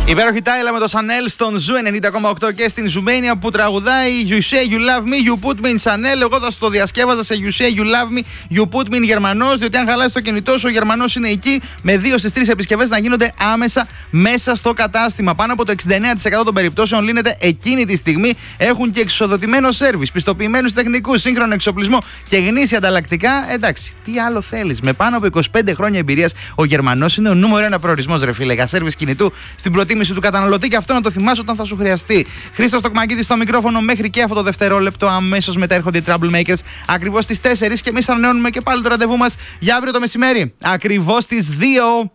Υπέροχη Τάιλα με το Chanel στον Ζου 90,8 και στην Ζουμένια που τραγουδάει You say you love me, you put me in Chanel. Εγώ θα σου το διασκεύαζα σε You say you love me, you put me in Γερμανός. Διότι αν χαλάσει το κινητό σου, ο Γερμανός είναι εκεί με 2 στις 3 επισκευές να γίνονται άμεσα μέσα στο κατάστημα. Πάνω από το 69% των περιπτώσεων λύνεται εκείνη τη στιγμή. Έχουν και εξοδοτημένο σέρβις, πιστοποιημένους τεχνικούς, σύγχρονο εξοπλισμό και γνήσια ανταλλακτικά. Εντάξει, τι άλλο θέλεις? Με πάνω από 25 χρόνια εμπειρίας, ο Γερμανός είναι ο νούμερο 1 προορισμός, ρε φίλε, για σέρβις κινητού στην προτίμηση του καταναλωτή, και αυτό να το θυμάσαι όταν θα σου χρειαστεί. Χρήστος Τοκμακίδης στο μικρόφωνο μέχρι και αυτό το δευτερόλεπτο. Αμέσως μετά έρχονται οι Troublemakers ακριβώς στις 4 και εμείς ανανεώνουμε και πάλι το ραντεβού μας για αύριο το μεσημέρι. Ακριβώς στις 2.